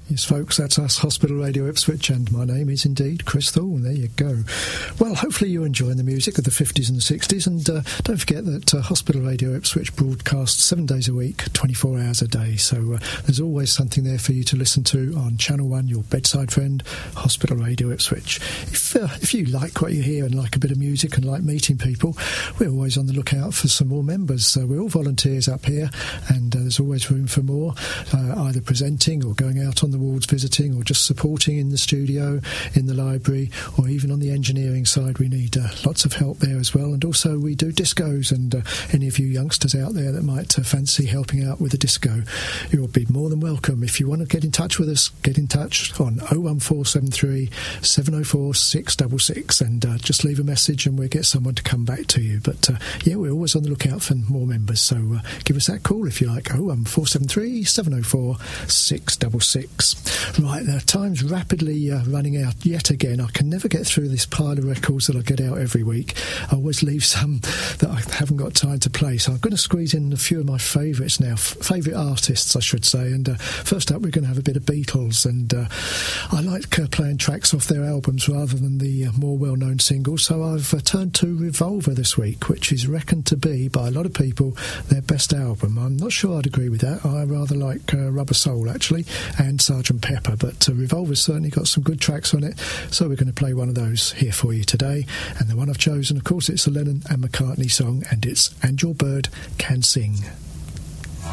Yes, folks, that's us, Hospital Radio Ipswich, and my name is indeed Chris Thorne. There you go. Well, hopefully you're enjoying the music of the 50s and the 60s, and don't forget that Hospital Radio Ipswich broadcasts 7 days a week, 24 hours a day, so there's always something there for you to listen to on Channel 1, your bedside friend, Hospital Radio Ipswich. If you like what you hear and like a bit of music and like meeting people, we're always on the lookout for some more members. So we're all volunteers up here, and there's always room for more, either presenting or going out on the wards visiting, or just supporting in the studio, in the library, or even on the engineering side. We need lots of help there as well. And also we do discos, and any of you youngsters out there that might fancy helping out with a disco, you'll be more than welcome. If you want to get in touch with us, get in touch on 01473 704 666, and just leave a message and we'll get someone to come back to you. But yeah, we're always on the lookout for more members, so give us that call if you like. 01473 704 666. Right, the time's rapidly running out yet again. I can never get through this pile of records that I get out every week. I always leave some that I haven't got time to play, so I'm going to squeeze in a few of my favourites now, favourite artists I should say. And first up we're going to have a bit of Beatles, and I like playing tracks off their albums rather than the more well-known singles, so I've turned to Revolver this week, which is reckoned to be, by a lot of people, their best album. I'm not sure I'd agree with that. I rather like Rubber Soul actually, and Sgt. Pepper, but Revolver's certainly got some good tracks on it, so we're going to play one of those here for you today. And the one I've chosen, of course, it's a Lennon and McCartney song, and it's And Your Bird Can Sing.